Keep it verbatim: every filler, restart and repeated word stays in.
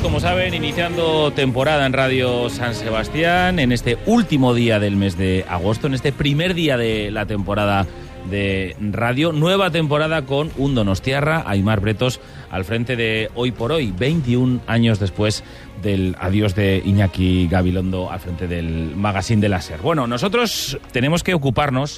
como saben, iniciando temporada en Radio San Sebastián, en este último día del mes de agosto, en este primer día de la temporada de radio, nueva temporada con un donostiarra, Aimar Bretos, al frente de Hoy por Hoy, veintiún años después del adiós de Iñaki Gabilondo al frente del magazine de la SER. Bueno, nosotros tenemos que ocuparnos